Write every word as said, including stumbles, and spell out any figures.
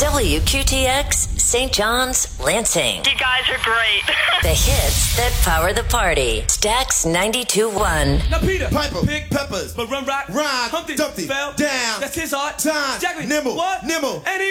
W Q T X, Saint John's, Lansing. You guys are great. The hits that power the party. Stax ninety-two point one. Now Peter, Piper, Pick, Peppers, but Run Rock, Rhyme, Humpty, Dumpty, fell down, That's his heart. Time, Jackie, Nimble, what? Nimble, And he